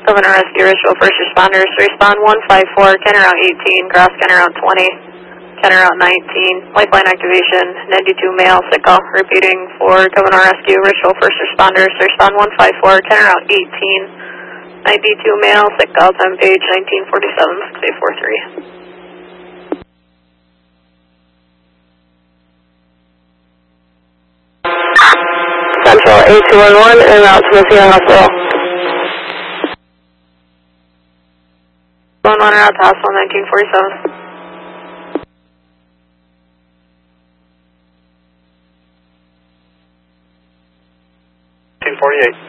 Governor Rescue Richville First Responders, respond 154, Kenner Route 18, Cross Kenner Route 20, Kenner Route 19, Lifeline activation, 92 male, sick call. Repeating for Governor Rescue Richville First Responders, respond 154, Kenner Route 18, 92 male, sick call, time page 1947, 6843. Central 8211 en route to Mississauga Hospital. 11 route to hospital 1947. 1948.